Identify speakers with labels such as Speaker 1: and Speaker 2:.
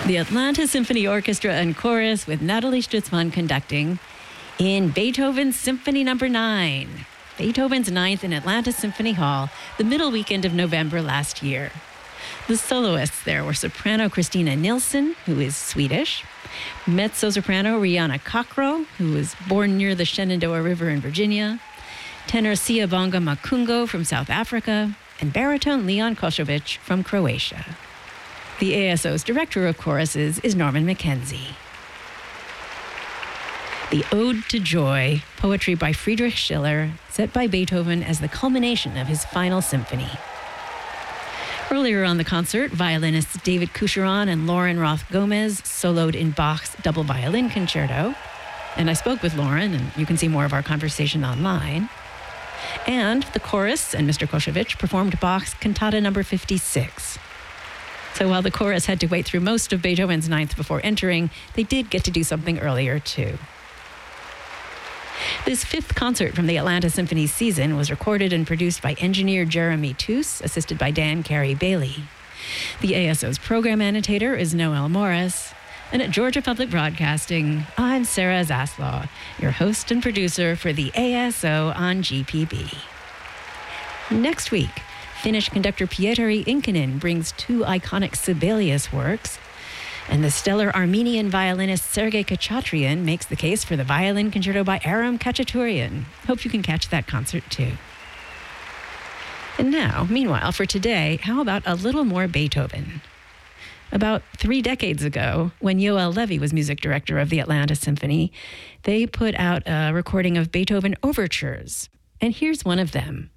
Speaker 1: The Atlanta Symphony Orchestra and Chorus with Natalie Stutzman conducting in Beethoven's Symphony No. 9, Beethoven's 9th in Atlanta Symphony Hall, the middle weekend of November last year. The soloists there were soprano Christina Nilsson, who is Swedish, mezzo-soprano Rihanna Cockrow, who was born near the Shenandoah River in Virginia, tenor Siyabonga Makungo from South Africa, and baritone Leon Kosovic from Croatia. The ASO's director of choruses is Norman McKenzie. The Ode to Joy, poetry by Friedrich Schiller, set by Beethoven as the culmination of his final symphony. Earlier on the concert, violinists David Coucheron and Lauren Roth Gomez soloed in Bach's Double Violin Concerto. And I spoke with Lauren, and you can see more of our conversation online. And the chorus and Mr. Kosovic performed Bach's Cantata No. 56. So while the chorus had to wait through most of Beethoven's 9th before entering, they did get to do something earlier, too. This 5th concert from the Atlanta Symphony season was recorded and produced by engineer Jeremy Toos, assisted by Dan Carey Bailey. The ASO's program annotator is Noel Morris. And at Georgia Public Broadcasting, I'm Sarah Zaslaw, your host and producer for the ASO on GPB. Next week, Finnish conductor Pietari Inkinen brings 2 iconic Sibelius works, and the stellar Armenian violinist Sergei Khachatryan makes the case for the Violin Concerto by Aram Khachaturian. Hope you can catch that concert too. And now, meanwhile, for today, how about a little more Beethoven? About 3 decades ago, when Yoel Levy was music director of the Atlanta Symphony, they put out a recording of Beethoven overtures. And here's one of them.